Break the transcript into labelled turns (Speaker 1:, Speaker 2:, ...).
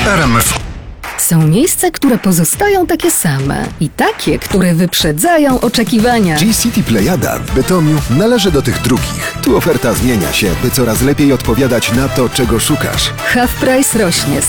Speaker 1: RMF.
Speaker 2: Są miejsca, które pozostają takie same i takie, które wyprzedzają oczekiwania.
Speaker 3: G-City Plejada w Bytomiu należy do tych drugich. Tu oferta zmienia się, by coraz lepiej odpowiadać na to, czego szukasz.
Speaker 2: Half Price rośnie.